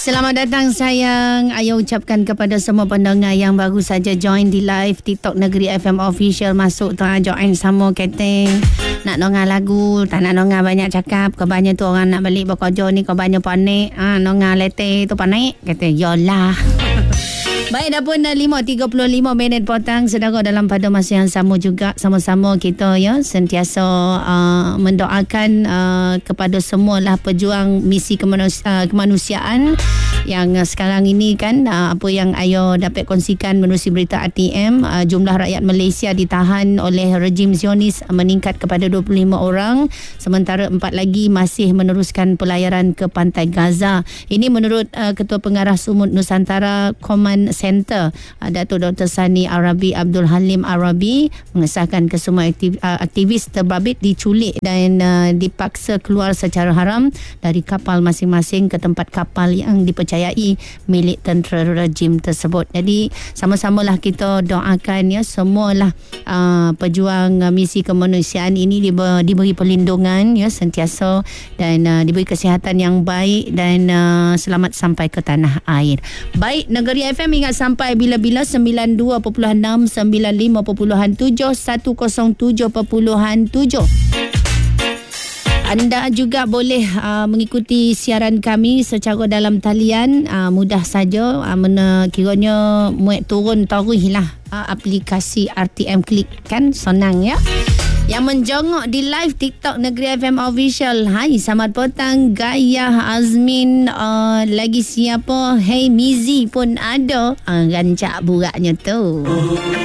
Selamat datang sayang. Ayah ucapkan kepada semua pendengar yang baru saja join di live TikTok Negeri FM Official. Masuk tu join sama keteng. Nak dengar lagu, tak nak dengar banyak cakap. Kebanyakan tu orang nak balik bekerja ni, kebanyakan panik. Dengar letih tu panik. Kata, yolah. Baik, dah pun 5.35 minit petang. Saudara, dalam pada masa yang sama juga, sama-sama kita sentiasa mendoakan kepada semualah pejuang misi kemanusiaan yang sekarang ini kan apa yang Ayo dapat kongsikan menerusi berita RTM, jumlah rakyat Malaysia ditahan oleh rejim Zionis meningkat kepada 25 orang, sementara 4 lagi masih meneruskan pelayaran ke pantai Gaza. Ini menurut Ketua Pengarah Sumut Nusantara Command Center, Datuk Dr. Sani Arabi Abdul Halim Arabi, mengesahkan kesemua aktivis terbabit diculik dan dipaksa keluar secara haram dari kapal masing-masing ke tempat kapal yang dipercayai milik tentera rejim tersebut. Jadi sama-samalah kita doakan semualah pejuang misi kemanusiaan ini diberi perlindungan sentiasa dan diberi kesihatan yang baik dan selamat sampai ke tanah air. Baik, Negeri FM ingat sampai bila-bila 92.6, 95.7, 107.7. Anda juga boleh mengikuti siaran kami secara dalam talian. Mudah saja, kiranya muat turun tarikh lah aplikasi RTM Klik, kan senang ya. Yang menjongok di live TikTok Negeri FM Official. Hai, selamat petang Gaya, Azmin, lagi siapa? Hey, Mizi pun ada. Rancak buraknya tu.